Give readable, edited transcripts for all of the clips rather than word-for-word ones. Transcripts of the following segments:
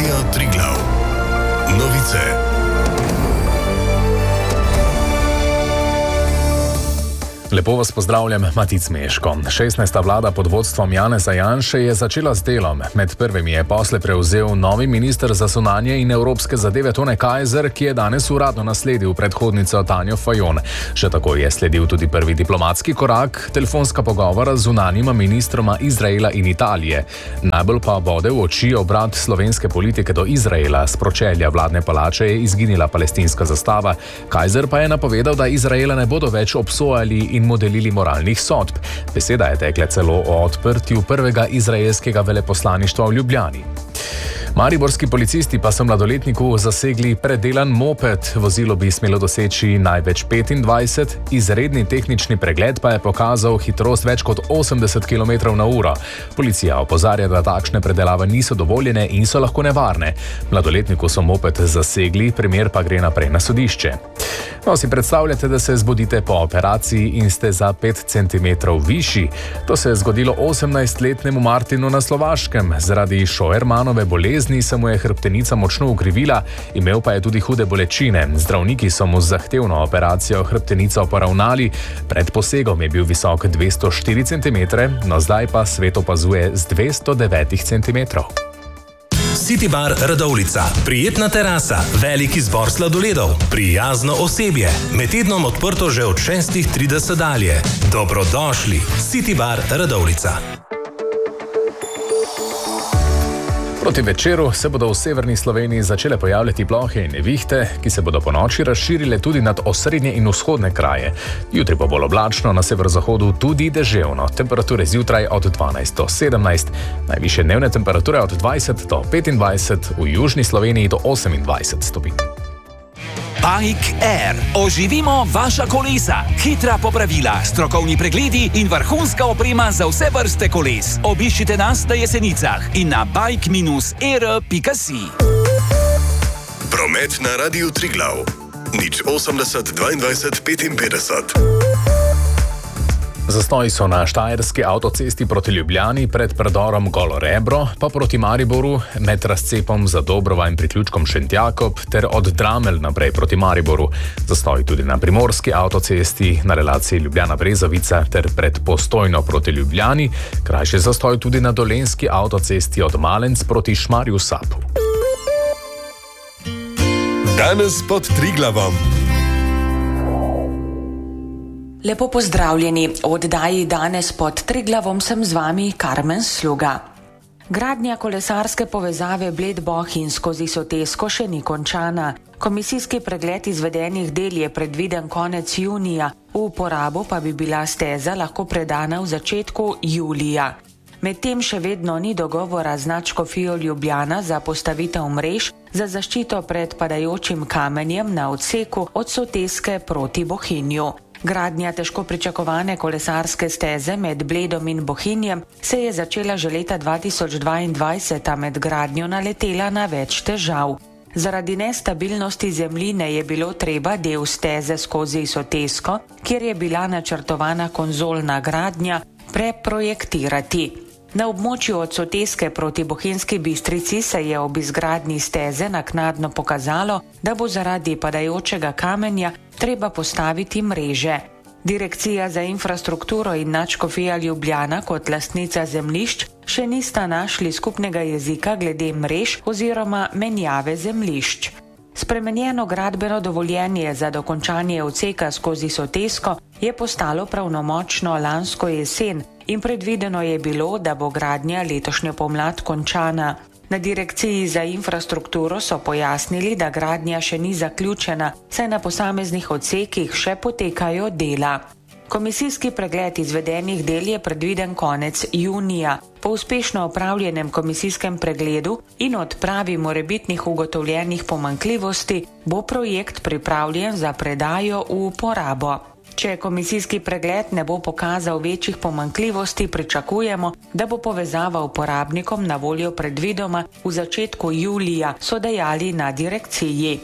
Radio Triglav. Novice. Lepo vas pozdravljam, Matic Meško. 16. vlada pod vodstvom Janeza Janše je začela z delom. Med prvimi je posle prevzel novi minister za zunanje in evropske zadeve Tone Kajzer, ki je danes uradno nasledil predhodnico Tanjo Fajon. Še tako je sledil tudi prvi diplomatski korak, telefonska pogovora z zunanjima ministroma Izraela in Italije. Najbolj pa bode v oči obrat slovenske politike do Izraela. S pročelja vladne palače je izginila palestinska zastava. Kajzer pa je napovedal, da Izraela ne bodo več obsojali in modelili moralnih sodb. Beseda je tekla celo o odprtju prvega izraelskega veleposlaništva v Ljubljani. Mariborski policisti pa so mladoletniku zasegli predelan moped. Vozilo bi smelo doseči največ 25, izredni tehnični pregled pa je pokazal hitrost več kot 80 km/h. Policija opozarja, da takšne predelave niso dovoljene in so lahko nevarne. Mladoletniku so moped zasegli, primer pa gre naprej na sodišče. No, si predstavljate, da se zbudite po operaciji in ste za 5 cm višji? To se je zgodilo 18-letnemu Martinu na Slovaškem. Zaradi Scheuermannove bolezni se mu je hrbtenica močno ukrivila, imel pa je tudi hude bolečine. Zdravniki so mu z zahtevno operacijo hrbtenico poravnali. Pred posegom je bil visok 204 cm, no zdaj pa svet opazuje z 209 cm. City Bar Radovljica. Prijetna terasa, velik izbor sladoledov, prijazno osebje. Med tednom odprto že od 6:30 dalje. Dobrodošli. City Bar Radovljica. Proti večeru se bodo v severni Sloveniji začele pojavljati plohe in nevihte, ki se bodo ponoči razširile tudi nad osrednje in vzhodne kraje. Jutri bo bolj oblačno, na severozahodu tudi deževno. Temperature zjutraj od 12 do 17, najvišje dnevne temperature od 20 do 25, v južni Sloveniji do 28 stopinj. Bike Air. Oživimo vaša kolesa. Hitra popravila, strokovni pregledi in vrhunska oprema za vse vrste koles. Obiščite nas na Jesenicah in na bike-air.si. Promet na Radiu Triglav. 080 22 55. Zastoji so na Štajerski avtocesti proti Ljubljani pred predorom Golo Rebro, pa proti Mariboru med razcepom za Dobrova in priključkom Šentjakob ter od Dramelj naprej proti Mariboru. Zastoji tudi na Primorski avtocesti na relaciji Ljubljana-Brezovica ter pred Postojno proti Ljubljani, krajši zastoj tudi na Dolenjski avtocesti od Malenc proti Šmarju Sapu. Danes pod Triglavom. Lepo pozdravljeni. V oddaji Danes pod Triglavom sem z vami Karmen Sluga. Gradnja kolesarske povezave Bled-Bohinj skozi Sotesko še ni končana. Komisijski pregled izvedenih del je predviden konec junija, v uporabo pa bi bila steza lahko predana v začetku julija. Medtem še vedno ni dogovora z nadškofijo Ljubljana za postavitev mrež za zaščito pred padajočim kamenjem na odseku od Soteske proti Bohinju. Gradnja težko pričakovane kolesarske steze med Bledom in Bohinjem se je začela že leta 2022, a med gradnjo naletela na več težav. Zaradi nestabilnosti zemljine je bilo treba del steze skozi Sotesko, kjer je bila načrtovana konzolna gradnja, preprojektirati. Na območju od Soteske proti Bohinjski Bistrici se je ob izgradnji steze naknadno pokazalo, da bo zaradi padajočega kamenja treba postaviti mreže. Direkcija za infrastrukturo in nadškofija Ljubljana kot lastnica zemljišč še nista našli skupnega jezika glede mrež oziroma menjave zemljišč. Spremenjeno gradbeno dovoljenje za dokončanje odseka skozi Sotesko je postalo pravnomočno lansko jesen in predvideno je bilo, da bo gradnja letošnjo pomlad končana. Na Direkciji za infrastrukturo so pojasnili, da gradnja še ni zaključena, saj na posameznih odsekih še potekajo dela. Komisijski pregled izvedenih del je predviden konec junija. Po uspešno opravljenem komisijskem pregledu in odpravi morebitnih ugotovljenih pomanjkljivosti bo projekt pripravljen za predajo v uporabo. Če komisijski pregled ne bo pokazal večjih pomanjkljivosti, pričakujemo, da bo povezava uporabnikom na voljo predvidoma v začetku julija, so dejali na direkciji.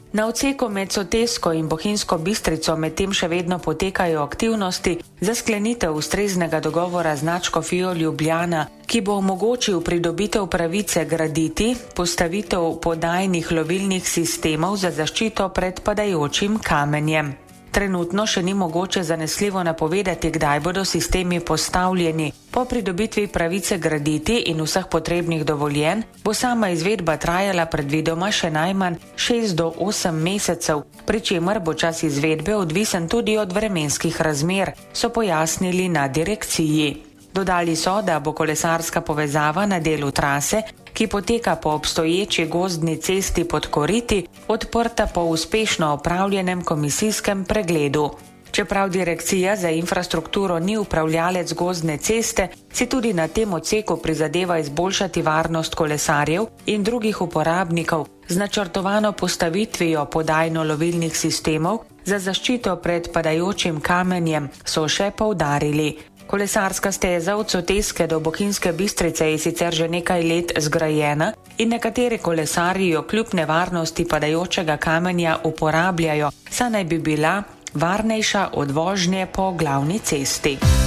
Na odseku med Sotesko in Bohinjsko Bistrico medtem še vedno potekajo aktivnosti za sklenitev ustreznega dogovora z nadškofijo Ljubljana, ki bo omogočil pridobitev pravice graditi postavitev podajnih lovilnih sistemov za zaščito pred padajočim kamenjem. Trenutno še ni mogoče zanesljivo napovedati, kdaj bodo sistemi postavljeni. Po pridobitvi pravice graditi in vseh potrebnih dovoljenj bo sama izvedba trajala predvidoma še najmanj 6 do 8 mesecev, pri čemer bo čas izvedbe odvisen tudi od vremenskih razmer, so pojasnili na direkciji. Dodali so, da bo kolesarska povezava na delu trase, ki poteka po obstoječi gozdni cesti pod koriti, odprta po uspešno opravljenem komisijskem pregledu. Čeprav direkcija za infrastrukturo ni upravljalec gozdne ceste, si tudi na tem odseku prizadeva izboljšati varnost kolesarjev in drugih uporabnikov z načrtovano postavitvijo podajno-lovilnih sistemov za zaščito pred padajočim kamenjem, so še poudarili. Kolesarska steza od Soteske do Bohinjske Bistrice je sicer že nekaj let zgrajena in nekateri kolesarji jo kljub nevarnosti padajočega kamenja uporabljajo, saj naj bi bila varnejša od vožnje po glavni cesti.